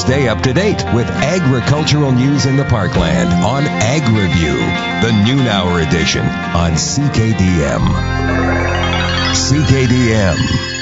Stay up to date with agricultural news in the Parkland on Ag Review, the noon hour edition on CKDM. CKDM.